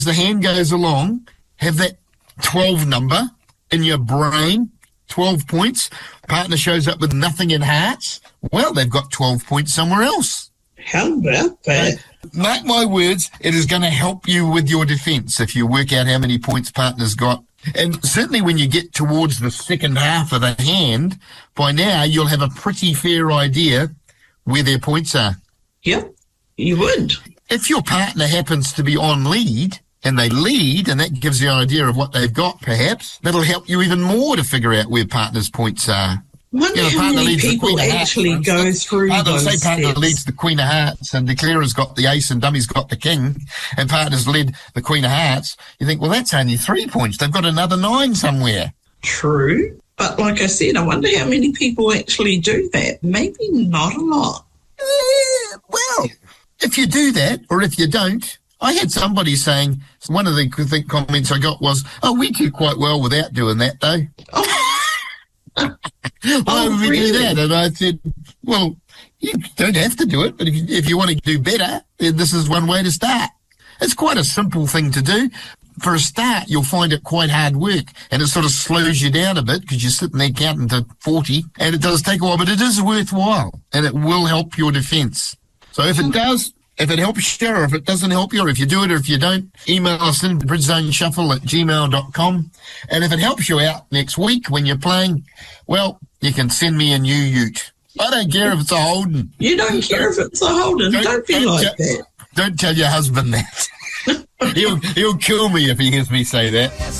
the hand goes along, have that 12 number in your brain, 12 points. Partner shows up with nothing in hearts. Well, they've got 12 points somewhere else. How about that? Mark my words, it is going to help you with your defence if you work out how many points partner's got. And certainly when you get towards the second half of the hand, by now you'll have a pretty fair idea where their points are. Yep, you would. If your partner happens to be on lead, and they lead, and that gives you an idea of what they've got, perhaps, that'll help you even more to figure out where partner's points are. Wonder how many people actually go through those steps. Say partner leads the Queen of Hearts and declarer's got the ace and dummy's got the king, and partner's led the Queen of Hearts. You think, well, that's only 3 points. They've got another 9 somewhere. True. But like I said, I wonder how many people actually do that. Maybe not a lot. Well, if you do that, or if you don't, I had somebody saying, one of the comments I got was, oh, we do quite well without doing that, though. Why would we do that? And I said, well, you don't have to do it, but if you want to do better, then this is one way to start. It's quite a simple thing to do. For a start, you'll find it quite hard work, and it sort of slows you down a bit because you're sitting there counting to 40, and it does take a while, but it is worthwhile, and it will help your defence. So if it does, if it helps you, or if it doesn't help you, or if you do it or if you don't, email us in bridgezoneshuffle@gmail.com. And if it helps you out next week when you're playing, well, you can send me a new ute. I don't care if it's a Holden. You don't care if it's a Holden. Don't be like that. Don't tell your husband that. He'll kill me if he hears me say that.